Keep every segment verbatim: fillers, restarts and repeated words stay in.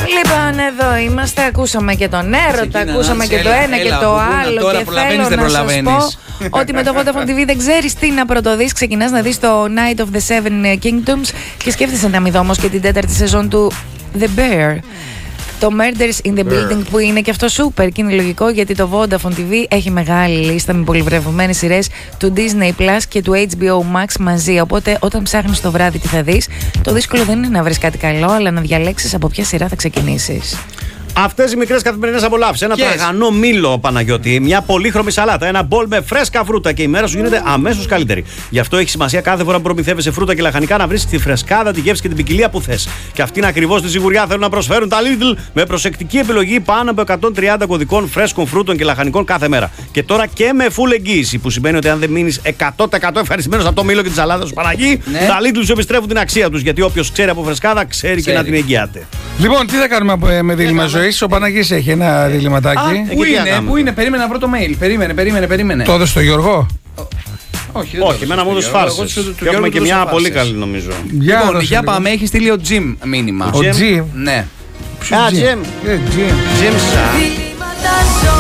Λοιπόν, εδώ είμαστε. Ακούσαμε και τον έρωτα, ακούσαμε και το ένα και το άλλο. Τώρα και προλαβαίνεις, θέλω δεν να σας προλαβαίνεις. πω ότι με το Vodafone τι βι δεν ξέρεις τι να πρωτοδείς. Ξεκινάς να δεις το Night of the Seven Kingdoms και σκέφτεσαι να μην δω όμως και την τέταρτη σεζόν του The Bear. Το Murders in the Building που είναι και αυτό σούπερ και είναι λογικό γιατί το Vodafone τι βι έχει μεγάλη λίστα με πολυβραβευμένες σειρές του Disney Plus και του έιτς μπι ο Max μαζί. Οπότε όταν ψάχνεις το βράδυ τι θα δεις, το δύσκολο δεν είναι να βρεις κάτι καλό, αλλά να διαλέξεις από ποια σειρά θα ξεκινήσεις. Αυτές οι μικρές καθημερινές απολαύσεις. Ένα Yes. τραγανό μήλο, Παναγιώτη, μια πολύχρωμη σαλάτα, ένα μπολ με φρέσκα φρούτα και η μέρα σου γίνεται αμέσως καλύτερη. Γι' αυτό έχει σημασία κάθε φορά που προμηθεύεσαι φρούτα και λαχανικά να βρεις τη φρεσκάδα, τη γεύση και την ποικιλία που θες. Και αυτήν ακριβώς τη σιγουριά θέλουν να προσφέρουν τα Lidl με προσεκτική επιλογή πάνω από εκατόν τριάντα κωδικών φρέσκων φρούτων και λαχανικών κάθε μέρα. Και τώρα και με full εγγύηση, που σημαίνει ότι αν δεν μείνεις εκατό τοις εκατό ευχαριστημένος από το μήλο και τη σαλάτα σου, Παναγί, ναι. τα Lidl σου επιστρέφουν την αξία τους. Γιατί όποιος ξέρει από φρεσκάδα ξέρει, ξέρει και να την εγγυάται. Λοιπόν, τι θα κάνουμε με δίλημμα ζωής? Ο Παναγής έχει ένα διλημματάκι. Πού εκεί τι είναι, κάνουμε. πού είναι, περίμενε να βρω το mail. Περίμενε, περίμενε, περίμενε. Το έδωσε στο Γιώργο. Όχι, δεν το Όχι, έδωσε εμένα μου στο έδωσε Γιώργο. φάρσες. Εγώ του- του Και έχουμε Γιώργου και του μια έδωσα πολύ φάρσες. καλή νομίζω. Για Λοιπόν, δώσε για λίγο. πάμε, έχει στείλει ο Jim μήνυμα. Ο Τζιμ. Ναι. Ποιο Α, Τζιμ? Τζιμ. Ε, Τζιμ. Τζίμσα. Διλήμματα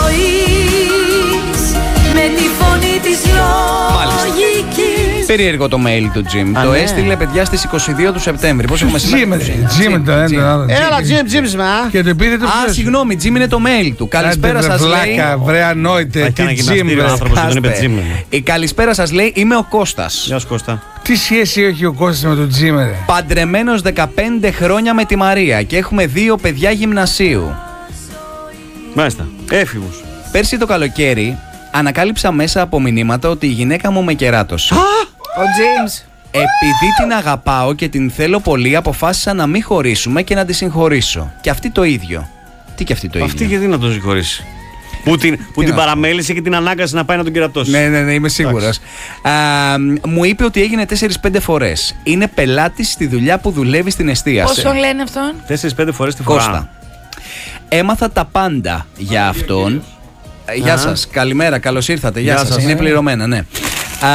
ζωής με τη φωνή της λογικής. Περίεργο το mail του Jim. Α, Το ναι. έστειλε παιδιά στις είκοσι δύο του Σεπτέμβρη. Πώς έχουμε σήμερα? Τζιμ, είκοσι εννιά. Τζιμ το ένα, το άλλο. Έλα, Τζιμ, Τζίμσμα. Και το επίθετο Α, ποιος? συγγνώμη, Jim είναι το mail του. Καλησπέρα Άντε, σας βρε, λέει. βλάκα, βρε ανόητε, Έχει τι ένα Τζιμ, γυμναστήριο βρε. άνθρωπος που τον είπε Άστε. Τζιμ. Η καλησπέρα σας λέει, είμαι ο Κώστας. Γεια σου Κώστα. Τι σχέση έχει ο Κώστας με τον Τζιμ, ρε? Παντρεμένος δεκαπέντε χρόνια με τη Μαρία και έχουμε δύο παιδιά γυμνασίου. Μάλιστα. Έφηβους. Πέρσι το καλοκαίρι ανακάλυψα μέσα από μηνύματα ότι η γυναίκα μου με κεράτωσε. Ο James. Επειδή την αγαπάω και την θέλω πολύ, αποφάσισα να μην χωρίσουμε και να τη συγχωρήσω. Και αυτή το ίδιο. Τι και αυτή το Αυτή ίδιο. γιατί να τον συγχωρήσει. Που την, που την να σου παραμέλησε και την ανάγκασε να πάει να τον κερατώσει. Ναι, ναι, ναι, είμαι σίγουρος. Α, μου είπε ότι έγινε τέσσερις πέντε φορές. Είναι πελάτης στη δουλειά που δουλεύει στην εστίαση. Πώς τον λένε αυτόν? Τέσσερις-πέντε φορές τη φορά. Κώστα. Έμαθα τα πάντα για αυτόν. Ε, Γεια Α. σας, καλημέρα, καλώς ήρθατε. Γεια, Γεια σας, σας, είναι ε. πληρωμένα, ναι. Α,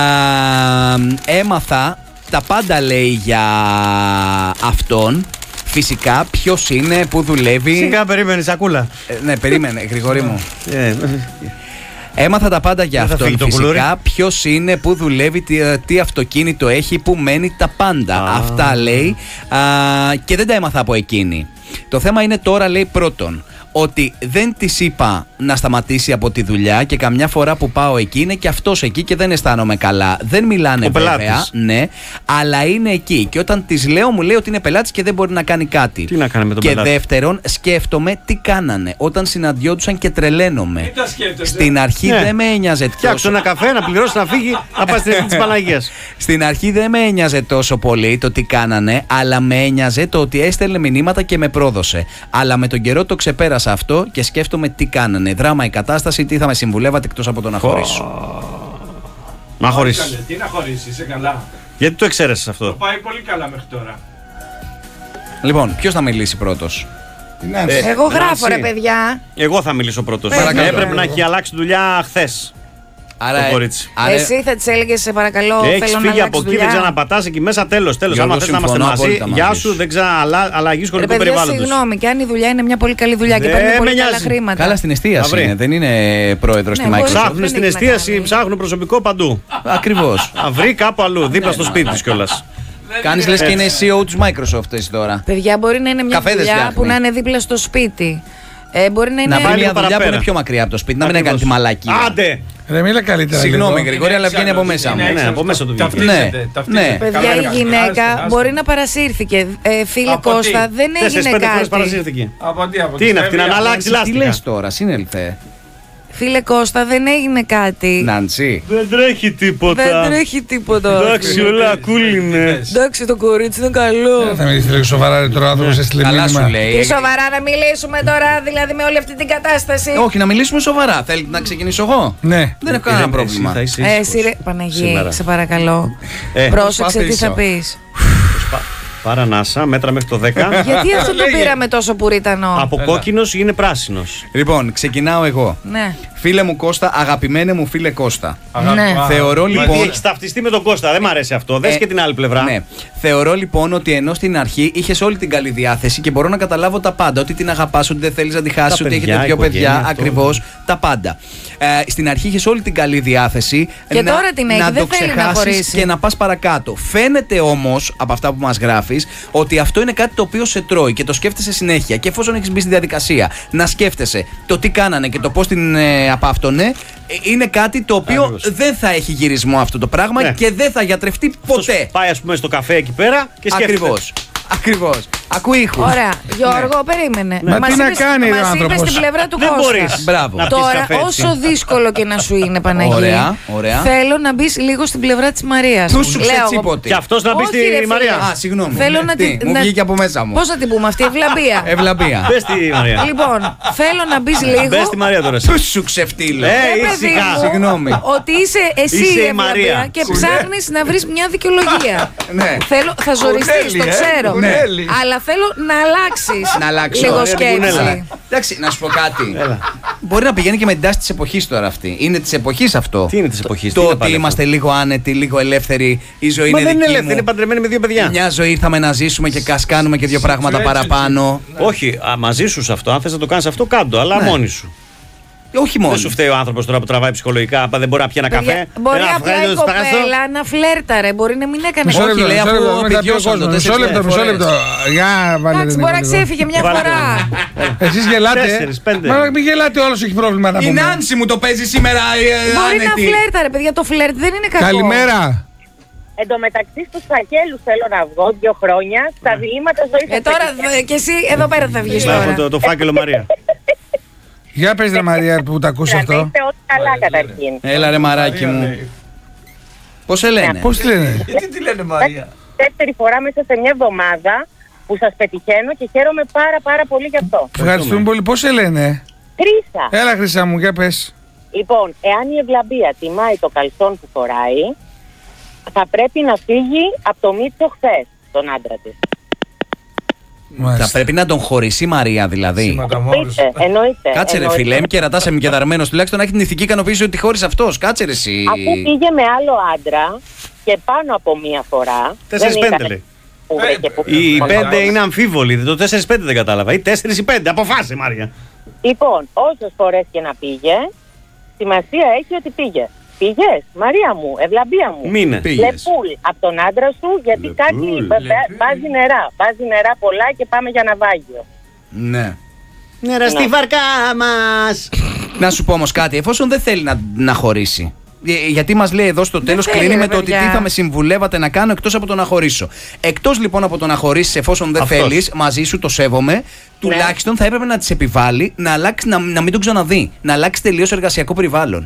έμαθα τα πάντα, λέει, για αυτόν. Φυσικά, ποιος είναι, πού δουλεύει. Σιγά περίμενε, σακούλα. Ε, ναι, περίμενε, Γρηγόρη μου. Ε, Έμαθα τα πάντα για Δεν θα αυτόν. φύγει το Φυσικά, κουλούρι. ποιος είναι, πού δουλεύει, τι, τι αυτοκίνητο έχει, πού μένει, τα πάντα. Α. Αυτά λέει. Α, και δεν τα έμαθα από εκείνη. Το θέμα είναι τώρα, λέει, πρώτον, ότι δεν της είπα να σταματήσει από τη δουλειά και καμιά φορά που πάω εκεί είναι και αυτός εκεί και δεν αισθάνομαι καλά. Δεν μιλάνε Ο βέβαια, πελάτης. ναι, αλλά είναι εκεί. Και όταν της λέω, μου λέει ότι είναι πελάτης και δεν μπορεί να κάνει κάτι. Τι να κάνει με τον και πελάτη? δεύτερον, σκέφτομαι τι κάνανε όταν συναντιόντουσαν και τρελαίνομαι. τα σκέφτεσαι? Στην αρχή Ναι. δεν με ένοιαζε φτιάξω τόσο. ένα καφέ, να πληρώσει, να φύγει, να πάει στην αιστεία της Παναγίας. Στην αρχή δεν με ένοιαζε τόσο πολύ το τι κάνανε, αλλά με ένοιαζε το ότι έστελνε μηνύματα και με πρόδωσε. Αλλά με τον καιρό το ξεπέρασα αυτό και σκέφτομαι τι κάνανε. Δράμα η κατάσταση, τι θα με συμβουλεύατε εκτός από το να χωρίσω. Να Καλέ, χωρίσεις. τι να χωρίσει, είσαι καλά. Γιατί το εξαίρεσες Το αυτό? πάει πολύ καλά μέχρι τώρα. Λοιπόν, ποιος θα μιλήσει πρώτος? Ε, Εγώ γράφω, ρε Νάνση. παιδιά. Εγώ θα μιλήσω πρώτος. Παρακαλώ. Έπρεπε να έχει αλλάξει δουλειά χθες. Άρα, Το κορίτσι. άρα- Εσύ θα τη έλεγε, σε παρακαλώ, Έχεις θέλω να φύγει αλλάξεις από εκεί, δουλειά. δεν ξαναπατάς εκεί μέσα. Τέλος, τέλος. Γιώργο, Άμα θες να είμαστε συμφωνώ μαζί, απόλυτα γεια μαζί σου, σου. δεν ξαναλλαγείς Ρε χωρικού παιδιά, περιβάλλοντος. συγγνώμη, και αν η δουλειά είναι μια πολύ καλή δουλειά και Δεν παίρνει με πολύ καλά νοιάζει. χρήματα. Καλά, στην εστίαση Θα βρει. είναι, δεν είναι πρόεδρος Ναι, στη μπορεί. Microsoft. Ψάχνουν Δεν στην έχει να εστίαση, κάνει. ψάχνουν προσωπικό παντού. Ακριβώς. Θα βρει κάπου αλλού, δίπλα στο σπίτι της κιόλας. Κάνεις λες και είναι σι ι ο της Microsoft εσύ τώρα. Παιδιά, μπορεί να είναι μια Καφέδες δουλειά φτιάχνει. που να είναι δίπλα στο σπίτι. Ε, μπορεί να είναι. Να βρει Πάλι μια λίγο δουλειά που παραπέρα. είναι πιο μακριά από το σπίτι, να μην έκανε τη Ακριβώς. μαλακία. Άντε! Ρε, μίλα καλύτερα. Συγγνώμη, λίγο. Γρηγόρη, αλλά βγαίνει από μέσα μου. Ναι, ναι, από μέσα του βγαίνει. Ταυτίζεται, Ναι, ταυτίζεται. ναι. Παιδιά, Καλά η έκανε. γυναίκα Άστο, άστο. μπορεί να παρασύρθηκε. Ε, φίλε Από Κώστα, τι? δεν έγινε Τέσσερις-πέντε φορές κάτι. παρασύρθηκε. Από τι, από Τι τη είναι αυτή, να Σερβία. αλλάξει Τι λάστιχα. λες τώρα, συνέλθε. Φίλε Κώστα, δεν έγινε κάτι. Νάντσι. Δεν τρέχει τίποτα. Δεν τρέχει τίποτα. Εντάξει, όλα cool είναι. Εντάξει, το κορίτσι είναι καλό. Θα μιλήσει λίγο σοβαρά, ρε, τώρα ο άνθρωπος έστειλε Καλά σου μήνυμα. λέει. Τι σοβαρά να μιλήσουμε τώρα, δηλαδή με όλη αυτή την κατάσταση. Όχι, να μιλήσουμε σοβαρά. Θέλετε να ξεκινήσω εγώ? Ναι. Δεν έχω κανένα πρόβλημα. Εσύ θα είσαι Ε, ήσυχος. εσύ ρε, Παναγία, Σήμερα. σε παρακαλώ. Ε, Πρόσεξε τι προσπαθήσω. θα πεις. Πάρα νάσα, μέτρα μέχρι το δέκα. Γιατί αυτό το πήραμε τόσο πουρίτανο. Από κόκκινος είναι πράσινος. Λοιπόν, ξεκινάω εγώ. Ναι. Φίλε μου Κώστα, αγαπημένε μου φίλε Κώστα. Ναι. Θεωρώ Λοιπόν, λοιπόν. έχει ταυτιστεί με τον Κώστα, δεν μ' αρέσει αυτό. Δες Ε, και την άλλη πλευρά. Ναι. Θεωρώ λοιπόν ότι ενώ στην αρχή είχε όλη την καλή διάθεση και μπορώ να καταλάβω τα πάντα. Ότι την αγαπάς, ότι δεν θέλεις να τη χάσεις, Τα ότι παιδιά, έχετε δύο οικογένεια, παιδιά. αυτό. Ακριβώς τα πάντα. Ε, στην αρχή είχε όλη την καλή διάθεση. Και να, τώρα την έχει, να δεν το θέλει να ξεχάσεις χωρίσει. και να πας παρακάτω. Φαίνεται όμως από αυτά που μας γράφεις ότι αυτό είναι κάτι το οποίο σε τρώει και το σκέφτεσαι συνέχεια. Και εφόσον έχεις μπει στη διαδικασία να σκέφτεσαι το τι κάνανε και το πώς την ε, απάφτωνε, ε, είναι κάτι το οποίο Ακριβώς. δεν θα έχει γυρισμό αυτό το πράγμα Ναι. και δεν θα γιατρευτεί ποτέ. Πάει, ας πούμε, στο καφέ εκεί πέρα και σκέφτεται. Ακριβώς. Ακριβώς. Ακούει ήχους. Ωραία. Γιώργο, περίμενε. Μα Μας τι να είπες- κάνει, ρε μας είπες άνθρωπος. στην πλευρά του Δεν Κώστα. μπορείς. Μπράβο. Να πεις Τώρα, καφέ, έτσι. όσο δύσκολο και να σου είναι, Παναγία, Ωραία, ωραία. θέλω να μπει λίγο στην πλευρά της Μαρίας. Του σου Λέω εγώ. ξετσίποτε. Και αυτός να μπει Όχι, στη ρε φίλε. Μαρία. Α, συγγνώμη. Θέλω Ναι, να τι, τη- μου να- βγήκε από μέσα μου. Πώς να την πούμε αυτή, ευλαμπία. Ευλαμπία. Μπες στη Μαρία. Λοιπόν, θέλω να μπει λίγο. Μπες στη Μαρία τώρα. εσύ. Του σου ξεφτύλω. Ε, ρε παιδί ήσυχα. μου, Συγγνώμη. ότι είσαι εσύ Είσαι η η Μαρία. ευλαμπία και ψάχνεις να βρεις μια δικαιολογία. Ναι. Θέλω, θα ζοριστείς, Κουνέλι, το ε, ξέρω. κουνέλι. Αλλά θέλω να αλλάξεις Να αλλάξω. λίγο Ωραία, σκέψη. κουνέλα. Εντάξει, να σου πω κάτι. Έλα. Μπορεί να πηγαίνει και με την τάση τη εποχή τώρα αυτή. Είναι τη εποχή αυτό. Τι είναι της εποχής, Το τι είναι ότι πάλι είμαστε αυτό? λίγο άνετοι, λίγο ελεύθεροι. Η ζωή Μα είναι δεν είναι δική ελεύθερη, μου. είναι παντρεμένη με δύο παιδιά. Μια ζωή ήρθαμε να ζήσουμε και κασκάνουμε και δύο πράγματα παραπάνω. Όχι, α, μαζί σου σε αυτό. Αν θες να το κάνεις αυτό, κάντο, αλλά Ναι. μόνη σου. Όχι μόνο. Δεν σου φταίει ο άνθρωπος τώρα που τραβάει ψυχολογικά, απ' δεν μπορεί να πιει ένα Παιδιά, καφέ. μπορεί ένα απλά φρέντο η σπράσο. κοπέλα να φλέρταρε, μπορεί να μην έκανε Μισό Όχι, λεπτό, λέει, μισό αφού λεπτό, μην τα πει ο επιβιώσαν το κόσμος. Μισό τέσσερις λεπτό, μισό φορές. λεπτό. Για βάλε Εντάξει, την μπορεί να λίγο. ξέφυγε μια Βάλε φορά. Εσείς γελάτε. Τέσσερις, πέντε. Μα μην γελάτε, όλος έχει πρόβλημα να Η πούμε. Νάνση μου το παίζει σήμερα ε, Μπορεί να άνετη. φλέρταρε, παιδιά. Το φλερτ δεν είναι κακό. Καλημέρα. Εν τω μεταξύ στους φακέλους θέλω να βγω δύο χρόνια, στα διηγήματα ζωής Ε, τώρα δε- και εσύ εδώ πέρα θα βγεις Έχω τώρα. το, το φάκελο Μαρία. Για πες ρε Μαρία που τα ακούς να αυτό. είστε όλοι καλά καταρχήν. Έλα ρε μαράκι μου. Πώς σε λένε. Πώς τη λένε. Γιατί τι λένε Μαρία. Δεύτερη φορά μέσα σε μια εβδομάδα που σας πετυχαίνω και χαίρομαι πάρα πάρα πολύ γι' αυτό. Ευχαριστούμε πολύ. Πώς σε λένε. Χρύσα. Έλα Χρυσά μου, για πες. Λοιπόν, εάν η ευλαμπία τιμάει το καλσόν που φοράει, θα πρέπει να φύγει από το Μίτσο χθες, τον άντρα της. Θα Μάλιστα. πρέπει να τον χωρίσει η Μαρία δηλαδή. Εννοείται, εννοείται. Κάτσε ρε εννοείται. φίλε, είμαι κερατά σε κεδαρμένος, τουλάχιστον να έχει την ηθική ικανοποίηση ότι χώρισε αυτός. Κάτσε ρε εσύ. Αφού πήγε με άλλο άντρα και πάνω από μία φορά. Τέσσερις δεν πέντε ήταν λέει. που βρήκε που Η που- πέντε είναι αμφίβολη. Το τέσσερα πέντε δεν κατάλαβα. Ή τέσσερα ή πέντε. Αποφάσισε Μαρία. Λοιπόν, όσες φορές και να πήγε, σημασία έχει ότι πήγε. Πήγες, Μαρία μου, ευλαμπία μου. Μήνε. Πήγες. Λεπούλ από τον άντρα σου, γιατί Λεπούλ. κάτι βα- βα- βάζει νερά. Βάζει νερά πολλά και πάμε για ναυάγιο. Ναι. Νερά στη βαρκά μας. Να σου πω όμως κάτι, εφόσον δεν θέλει να, να χωρίσει. Ε, Γιατί μας λέει εδώ στο τέλος, θέλει, κλείνει ρε με το ότι παιδιά. τι θα με συμβουλεύατε να κάνω εκτός από το να χωρίσω. Εκτός λοιπόν από το να χωρίσεις, εφόσον δεν Αυτός. θέλεις, μαζί σου το σέβομαι, τουλάχιστον θα έπρεπε να της επιβάλλει να, αλλάξει, να, να μην τον ξαναδεί. Να αλλάξει τελείως εργασιακό περιβάλλον.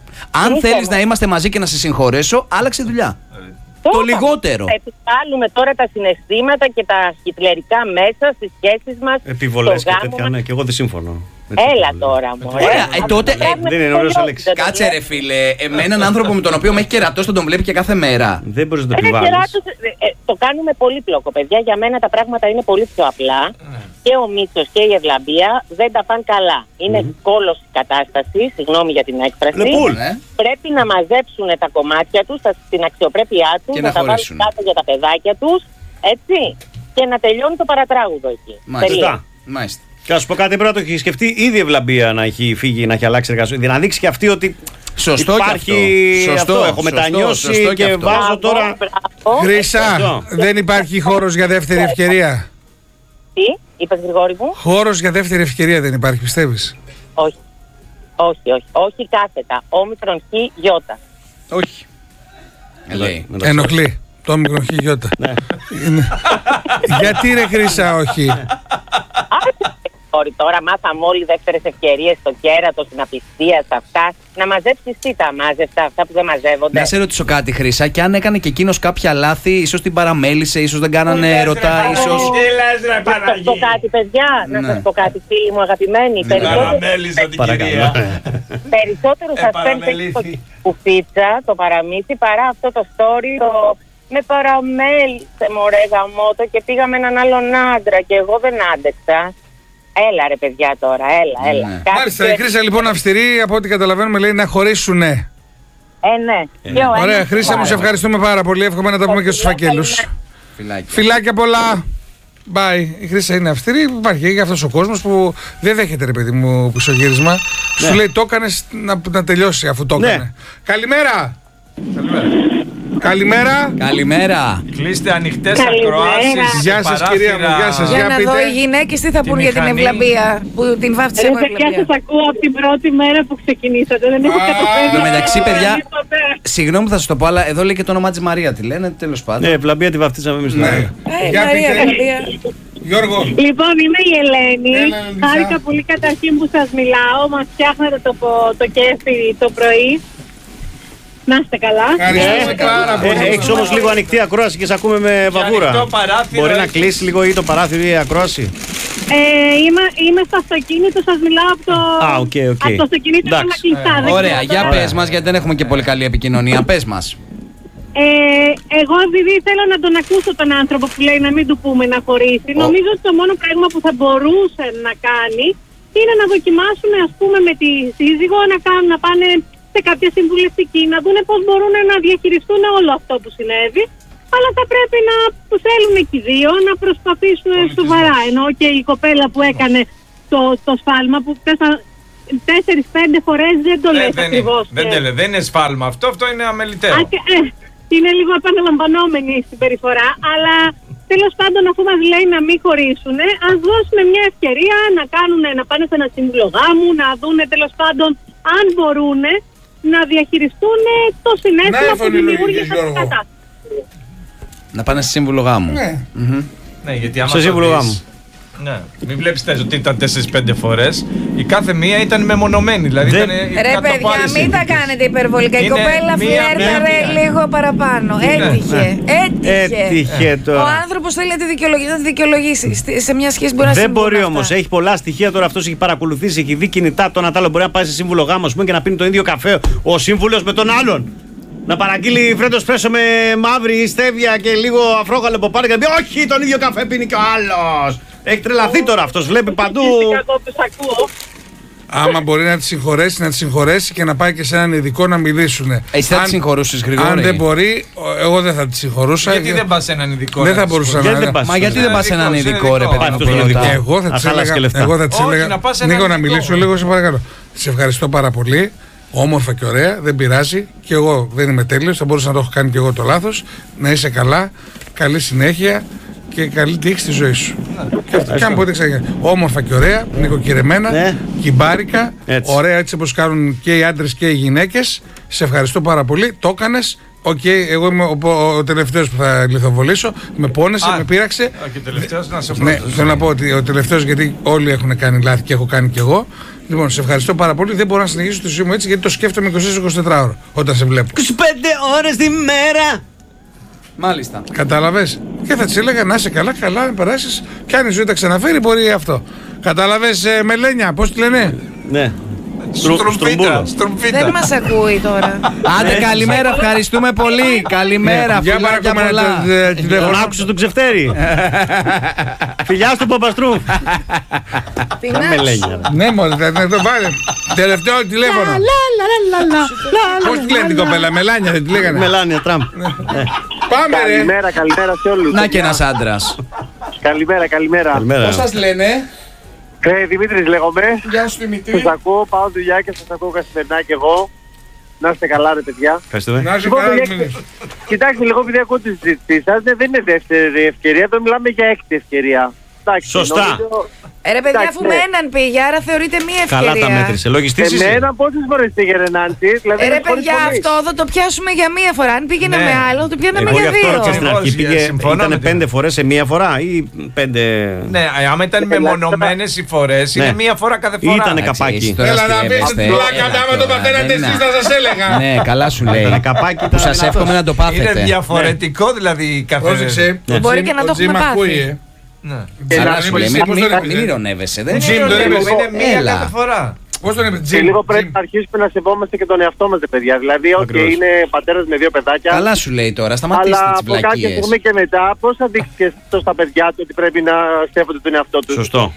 Αν Ήθελα. θέλεις να είμαστε μαζί και να σε συγχωρέσω, άλλαξε δουλειά. Το είπαμε. λιγότερο. Θα επιβάλλουμε τώρα τα συναισθήματα και τα χιτλερικά μέσα στις σχέσεις μας. Επιβολές στο και γάμο τέτοια. μας. Ναι, και εγώ δεν συμφωνώ. Με τις Έλα επιβολές. τώρα μου. Ωραία, ε, τότε, ε, δεν είναι ωραίος Αλέξης. Κάτσε ρε φίλε, ε, με έναν άνθρωπο με τον οποίο με έχει κερατώσει τον τον βλέπει και κάθε μέρα. Δεν μπορείς να το Ρε, επιβάλλεις. Κεράτος, ε, ε, το κάνουμε πολύπλοκο, παιδιά. Για μένα τα πράγματα είναι πολύ πιο απλά. Και ο Μίτσος και η Ευλαμπία δεν τα πάνε καλά. Είναι κόλος η κατάσταση, συγγνώμη για την έκφραση. Λεπούλ. Ε. Πρέπει να μαζέψουν τα κομμάτια τους, τα- την αξιοπρέπειά τους, Και να, να τα βάλουν χωρίσουν. κάτω για τα παιδάκια τους, έτσι. Και να τελειώνει το παρατράγουδο εκεί. Μάλιστα. Τελεία. Σωστά. Μάλιστα. Και να σου πω κάτι, πρέπει να το έχει σκεφτεί ήδη η Ευλαμπία να έχει φύγει, να έχει αλλάξει εργασία. Δηλαδή να δείξει και αυτή ότι Σωστό και υπάρχει αυτό. Σωστό, αυτό. Έχω σωστό, μετανιώσει σωστό και και αυτό. βάζω Μπράβο, τώρα. μπράβο. Χρυσά, αυτό. δεν υπάρχει χώρος για δεύτερη ευκαιρία. Τι, είπες Γρηγόρη μου? Χώρος για δεύτερη ευκαιρία δεν υπάρχει, πιστεύεις. Όχι. Όχι, όχι. Όχι κάθετα. Όμικρον χ γιώτα. Όχι. Λέει. Εντάξει. Ενοχλεί. Το μικρό χιλιότα. Ναι. Είναι- Γιατί ρε Χρυσά, όχι. Γρηγόρη, τώρα μάθαμε όλοι δεύτερες ευκαιρίες στο κέρατο, στην απιστία, σε αυτά. Να μαζέψεις τι τα μάζευτα, αυτά που δεν μαζεύονται. Να σε ρωτήσω κάτι, Χρύσα, και αν έκανε και εκείνο κάποια λάθη, ίσως την παραμέλησε, ίσως δεν κάνανε έρωτα, ίσως. Τι λες ρε Να σας πω Παναγί. κάτι, παιδιά, να Ναι. σας πω κάτι, φίλοι μου αγαπημένοι. Περισσότερο, Παραμέλησα την Παρακαλώ. κυρία. περισσότερο σας παίρνει Επαραμελήθη. το κουφίτσα, το παραμύθι, παρά αυτό το story, το με παραμέλησε μωρέ γαμότο και πήγα με έναν άλλον άντρα και εγώ δεν άντεξα. Έλα ρε παιδιά τώρα, έλα, έλα. Ναι. Κάτι Μάλιστα, η και- Χρύσα λοιπόν αυστηρή, από ό,τι καταλαβαίνουμε, λέει να χωρίσουνε. Ε, ναι. Ποιο, Ωραία, ένα- Χρύσα μου, σε ευχαριστούμε πάρα πολύ. Εύχομαι να τα πούμε και στους φακέλους. Φιλάκι. Φιλάκια πολλά. Bye. Η Χρύσα είναι αυστηρή. Υπάρχει και αυτός ο κόσμος που δεν δέχεται, ρε παιδί μου, πισωγύρισμα. Σου λέει το έκανες να, να τελειώσει αφού το Ναι. έκανε. Καλημέρα. Καλημέρα. Καλημέρα. Κλείστε ανοιχτές Καλημέρα. ακροάσεις. Γεια σας, κυρία μου, γεια σας. Για Για να πείτε. δω οι γυναίκες τι θα Τη πούν για την μηχανή. ευλαμπία που την βάφτισε Ρε εγώ παιδιά, ευλαμπία. σας ακούω από την πρώτη μέρα που ξεκινήσατε. Δεν έχω Α, καταφέρει. Εν τω μεταξύ, παιδιά, Τίποτε. συγγνώμη που θα σα το πω, αλλά εδώ λέει και το όνομά τη Μαρία. Τη λένε, τέλο πάντων. Ναι, Βλαμπία τη βαφτίσαμε εμείς. Ναι. Ε, Για Μαρία, πείτε. ευλαμπία. Γιώργο. Λοιπόν, είμαι η Ελένη. Έλα, Ελένησα. Χάρηκα πολύ καταρχήν που σας μιλάω. Μας φτιάχνετε το, πο- το κέφι το πρωί. Να είστε καλά. Ευχαριστούμε πάρα πολύ. Ε, έχεις όμως λίγο ανοιχτή ακρόαση και σε ακούμε με βαβούρα. ανοιχτό παράθυρο Μπορεί να έχεις. κλείσει λίγο ή το παράθυρο ή η ακρόαση. Ε, είμαι, είμαι στο αυτοκίνητο, σας μιλάω από το, Α, οκ, οκ. από το αυτοκίνητο Εντάξει. με κλειστά. Δεν Ωραία, ξέρω για τώρα. πε μα, γιατί δεν έχουμε και πολύ καλή επικοινωνία. Πε μα. Ε, εγώ επειδή θέλω να τον ακούσω τον άνθρωπο που λέει να μην του πούμε να χωρίσει, νομίζω ότι το μόνο πράγμα που θα μπορούσε να κάνει είναι να δοκιμάσουν, ας πούμε, με τη σύζυγο να, κάνουν, να πάνε σε κάποια συμβουλευτική, να δουν πώς μπορούν να διαχειριστούν όλο αυτό που συνέβη. Αλλά θα πρέπει να που θέλουν και οι δύο να προσπαθήσουν σοβαρά. Ενώ και η κοπέλα που έκανε το, το σφάλμα που τέσσερις-πέντε φορές δεν το Ε, λες δεν, είναι, ακριβώς. δεν, ε. τελε- δεν είναι σφάλμα αυτό, αυτό είναι αμεληταίο. Α, και- ε, είναι λίγο επαναλαμβανόμενη η συμπεριφορά, αλλά τέλος πάντων αφού μας λέει να μην χωρίσουν, ας δώσουν μια ευκαιρία να, κάνουν, να πάνε σε ένα σύμβουλο γάμου, να δουν τέλος πάντων αν μπορούν να διαχειριστούν το Να συνέστημα η που φωνή δημιούργησε λογικής, αυτή η Γιώργο. κατάσταση. Να πάνε σε σύμβουλο γάμου. Ναι. Μμμ. Ναι, γιατί άμα Σε το σύμβουλο δεις- γάμου. Ναι. Μην βλέπεις ότι ήταν τέσσερις πέντε φορές. Η κάθε μία ήταν μεμονωμένη. Δηλαδή Δεν- ήταν Ρε παιδιά, μην τα κάνετε υπερβολικά. Η Είναι κοπέλα μία φλέρταρε μία. λίγο παραπάνω. Έτυχε. Έτυχε. Έτυχε Ο τώρα. άνθρωπο θέλει να τη δικαιολογήσει. Να τη δικαιολογήσει. Στη- Σε μια σχέση μπορεί να Δεν συμβούν μπορεί αυτά. όμως. Έχει πολλά στοιχεία τώρα. Αυτός έχει παρακολουθήσει, έχει δει κινητά τον Ατάλο. Μπορεί να πάει σε σύμβουλο γάμο ας πούμε, και να πίνει τον ίδιο καφέ ο σύμβουλος με τον άλλον. Να παραγγείλει φρέντο σπρέσο με μαύρη στέβια και λίγο αφρόγαλο από πάνω και να πει όχι, τον ίδιο καφέ πίνει και ο άλλος. Έχει τρελαθεί τώρα αυτός. Βλέπει παντού. Φυσικά εγώ τους ακούω. Άμα μπορεί να τη συγχωρέσει, να τη συγχωρέσει και να πάει και σε έναν ειδικό να μιλήσουν. Εσύ θα Αν- τη συγχωρούσες, Γρηγόρη? Αν δεν μπορεί, ο- εγώ δεν θα τη συγχωρούσα. Γιατί δεν πας σε έναν ειδικό? Δεν να θα της μπορούσα πω. Γιατί να. δεν πας? Μα γιατί Σε δεν ένα πα σε έναν ειδικό, σε ειδικό, ένα ρε ειδικό. παιδί Πάει μου, αυτός που στον ρωτάω. ειδικό. Εγώ θα τη Ας χαλάσει έλεγα, και λεφτά. εγώ θα της Όχι, έλεγα, να πας σε έναν Νίκο, να ειδικό. μιλήσω λίγο, σε παρακαλώ. Σε ευχαριστώ πάρα πολύ. Όμορφα και ωραία, δεν πειράζει. Και εγώ δεν είμαι τέλειος, θα μπορούσα να το έχω κάνει και εγώ το λάθος. Να είσαι καλά, καλή συνέχεια και καλή τύχη στη ζωή σου. Και αυτό. Και αν ποτέ ξαναγίνει. Όμορφα και ωραία, νοικοκυρεμένα, Ναι. κυμπάρικα, Έτσι. ωραία έτσι όπως κάνουν και οι άντρες και οι γυναίκες. Σε ευχαριστώ πάρα πολύ. Το έκανες. Οκ, εγώ είμαι ο, ο, ο τελευταίος που θα λιθοβολήσω. Με πόνεσε, Α, με πήραξε. Α, και τελευταίος να σε Ναι, πρώτος. θέλω να πω ότι ο τελευταίο, γιατί όλοι έχουν κάνει λάθη και έχω κάνει κι εγώ. Λοιπόν, σε ευχαριστώ πάρα πολύ. Δεν μπορώ να συνεχίσω τη ζωή μου έτσι γιατί το σκέφτομαι είκοσι τέσσερα είκοσι τέσσερα ώρα όταν σε βλέπω. είκοσι πέντε ώρες τη μέρα. Μάλιστα. Κατάλαβε. Και θα τη έλεγα να είσαι καλά, καλά να περάσει. Και αν η ζωή τα ξαναφέρει, μπορεί αυτό. Κατάλαβε, ε, Μελένια, πώ τη λένε. Ναι. Στρου- Στρουμφίτα, στρουμπούλο. στρουμφίτα. Δεν μας ακούει τώρα. Άντε, καλημέρα, ευχαριστούμε πολύ. Καλημέρα, Ναι, για φιλάκια παρακούμε πολλά. το- ε, τηλέφωνο. Τον άκουσε τον ξεφτέρι. Φιλιά του Παπαστρού. Την Τα μελένια. Ναι, μόλι, θα θα το βάλε. Τελευταίο τηλέφωνο. Πώ τη λένε την κοπέλα, Μελάνια, δεν τη λέγανε. Μελάνια Τραμπ. Πάμε, ρε. Καλημέρα, καλημέρα σε όλους. Να και ένα άντρα. Καλημέρα, καλημέρα. Καλημέρα. Πώ σα λένε? Ε, Δημήτρης λέγομαι. Γεια σου, Δημητρή. Σας ακούω, πάω δουλειά και σας ακούω καθημερινά κι εγώ. Να είστε καλά, ρε παιδιά. Ευχαριστούμε. Να σου Λοιπόν, καλά, παιδιά, Δημητρή. Κοιτάξτε, λίγο επειδή ακούω τη συζήτησή σας, δεν είναι δεύτερη ευκαιρία, εδώ μιλάμε για έκτη ευκαιρία. Εντάξει, Σωστά. νομίζω- Ε, ρε παιδιά, Εντάξει, αφού ναι. με έναν πήγε, άρα θεωρείται μία ευκαιρία. Καλά τα μέτρησε. Λογιστής είσαι. Εμένα πόσες φορές πήγε Ρενάντη, δηλαδή Ε, ρε είναι χωρίς παιδιά, πολύ. αυτό θα το πιάσουμε για μία φορά. Αν πήγαινε Ναι. με άλλο, θα το πιάναμε Εγώ για γι' αυτό δύο. ρώτησα στην αρχή. Ακριβώς, Πήγε, συμφωνώ με ήταν την- πέντε φορές σε μία φορά ή πέντε. Ναι, άμα ήταν μεμονωμένες οι φορές, είναι Ναι. μία φορά κάθε φορά. Ήτανε Εντάξει, καπάκι. εσύ τώρα Έλα να αστείευεστε. πεις την πλάκα Έλα άμα το τώρα, παθαίνατε δεν εσείς είναι. θα σας έλεγα. Ναι, καλά σου λέει. Ήτανε καπάκι, Που ήταν σας δυνατός. εύχομαι να το Είναι πάθετε. διαφορετικό δηλαδή κάθε... Πρόσεξε. Ναι. Μπορεί Τζιμ- και να το ο Τζιμ έχουμε ακούει, πάθει. ε. Ναι. Καλά να σου μην λέει. είσαι, Μην- πώς μην- το είπες, Μην ε? ηρωνεύεσαι. δεν Τζιμ, είναι. το είπες. Είναι μία Έλα. κάθε φορά. Πώς τον είπε, Και Τζιμ. λίγο πρέπει Τζιμ. να αρχίσουμε να σεβόμαστε και τον εαυτό μας, ρε παιδιά. Δηλαδή, οκ, Ακριβώς. είναι πατέρας με δύο παιδάκια. Καλά σου λέει τώρα, σταματήστε Αλλά τις από κάποια βλακίες. στιγμή και μετά, πώς θα δείξει και αυτό στα παιδιά του ότι πρέπει να σέβονται τον εαυτό του. Σωστό.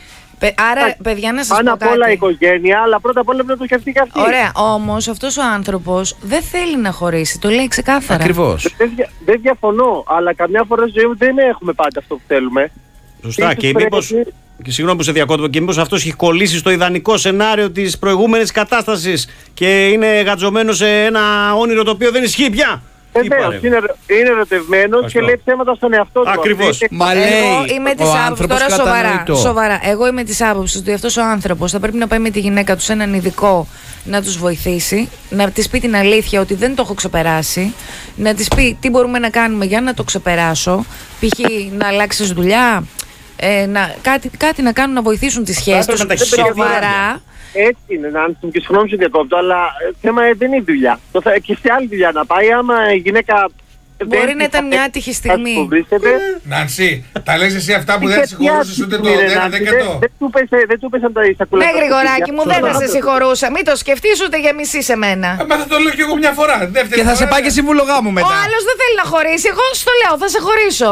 Άρα, παιδιά, να σας Πάνω πω απ' όλα η κάτι. οικογένεια, αλλά πρώτα απ' όλα πρέπει να το σκεφτεί και αυτή. Ωραία, όμως αυτός ο άνθρωπος δεν θέλει να χωρίσει, το λέει ξεκάθαρα. Ακριβώς. Δεν, δια- δεν διαφωνώ, αλλά καμιά φορά στη ζωή μου δεν έχουμε πάντα αυτό που θέλουμε. Σωστά. Ίσως Και πρέπει- μήπως, και συγγνώμη που σε διακόπτω, και μήπως αυτός έχει κολλήσει στο ιδανικό σενάριο της προηγούμενης κατάστασης και είναι γατζωμένο σε ένα όνειρο το οποίο δεν ισχύει πια. Τι Βεβαίως, παρέμβει. είναι, είναι ερωτευμένος και Αυτό. λέει ψέματα στον εαυτό του. Ακριβώς. Αυτή είναι- Μα λέει Εγώ είμαι ο της άποψης, άνθρωπος τώρα σοβαρά, κατανοητό. σοβαρά. Εγώ είμαι της άποψης ότι αυτός ο άνθρωπος θα πρέπει να πάει με τη γυναίκα του σε έναν ειδικό να τους βοηθήσει, να της πει την αλήθεια ότι δεν το έχω ξεπεράσει, να της πει τι μπορούμε να κάνουμε για να το ξεπεράσω, π.χ. να αλλάξεις δουλειά, ε, να, κάτι, κάτι να κάνουν να βοηθήσουν τις σχέσεις τους έπρεπε να τα χειριστεί σοβαρά. Έτσι είναι, να μου και συγγνώμη σου διακόπτω, αλλά ε, θέμα ε, δεν είναι η δουλειά. Το θα, και σε άλλη δουλειά να πάει, άμα η γυναίκα. Μπορεί δεν να ήταν θα- μια άτυχη θα στιγμή. που βρίσκεται. Νανσί, τα λες εσύ αυτά που Τι δεν και συγχωρούσες τι ούτε το άτυχη, ρε, ένα Νάνση, δεκατό. δεν- Δεν του πες, ε, δεν του πες αν τα εισακούλα. Ναι, Γρηγοράκη μου, δεν θα σε συγχωρούσα. Μην το σκεφτείς ούτε για μισή σε μένα. Ε, Μα θα το λέω κι εγώ μια φορά. Δεύτερη Και θα σε φορά, πάει ναι. και σύμβουλο γάμου Ο μετά. άλλος δεν θέλει να χωρίσει. Εγώ σου το λέω, θα σε χωρίσω.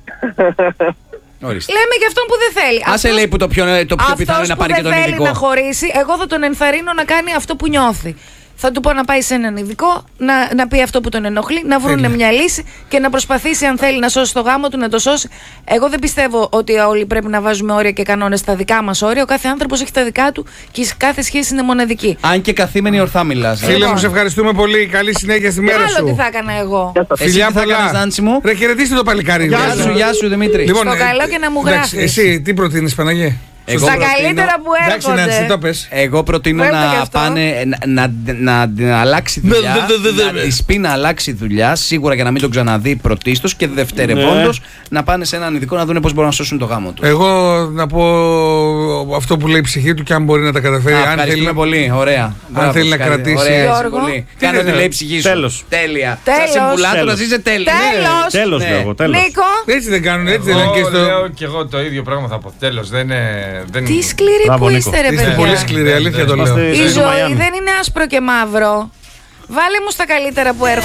Ορίστε. Λέμε για αυτόν που δεν θέλει. Άσε Αυτός- λέει που το πιο, το πιο πιθανό αυτός είναι να που πάρει και δεν τον θέλει ειδικό. να χωρίσει, εγώ θα τον ενθαρρύνω να κάνει αυτό που νιώθει. Θα του πω να πάει σε έναν ειδικό, να, να πει αυτό που τον ενοχλεί, να βρουν μια λύση και να προσπαθήσει, αν θέλει, να σώσει το γάμο του, να το σώσει. Εγώ δεν πιστεύω ότι όλοι πρέπει να βάζουμε όρια και κανόνες στα δικά μας όρια. Ο κάθε άνθρωπος έχει τα δικά του και η κάθε σχέση είναι μοναδική. Αν και καθήμενη ορθά μιλάς. Φίλε Λοιπόν. μου, σε ευχαριστούμε πολύ. Καλή συνέχεια στη μέρα Άλλο τι σου. θα έκανα εγώ. Εσύ Φιλιά τι θα πολλά. κάνεις, Νάντσι μου? Ρε, χαιρετίστε το παλικάρι. Γεια Γεια σου, γεια σου Δημήτρη. Λοιπόν, Στο ε, καλό και να μου εντάξει, γράφεις. εσύ τι προτείνεις, Παναγέ? Εγώ Στα προτείνω- καλύτερα που Εντάξει, Νάνση, έρχονται. το πες. Εγώ προτείνω Φέρτε και να αυτό. πάνε να, να, να, να αλλάξει δουλειά. Να της πει να αλλάξει δουλειά, σίγουρα για να μην τον ξαναδεί πρωτίστως και δευτερευόντως να πάνε σε έναν ειδικό να δουν πώς μπορούν να σώσουν το γάμο του. Εγώ να πω αυτό που λέει η ψυχή του και αν μπορεί να τα καταφέρει. Α, αν θέλει ευχαριστούμε να... πολύ, ωραία. Μπράβο, θέλει να ευχαριστώ. κρατήσει- Ωραία, είσαι Γιώργο. πολύ. Τι Κάνε ό,τι είναι? λέει η ψυχή σου. Τέλος. Τέλεια. Τέλος. Σαν συμβουλάτορα Τέλος. είσαι τέλεια. Τέλος. Τέλος, Ναι. λέω εγώ, τέλος. Νίκο, Έτσι δεν κάνουν, έτσι δεν λένε και Εγώ στο. λέω και εγώ το ίδιο πράγμα θα πω. Τέλος, δεν είναι. Δεν... τι σκληροί Μπράβο, που Νίκο. είστε, ρε Είστε παιδιά. πολύ σκληροί, αλήθεια το λέω. Είμαστε Η στο ζωή Μαϊάμι. δεν είναι άσπρο και μαύρο. Βάλε μου στα καλύτερα που έρχονται.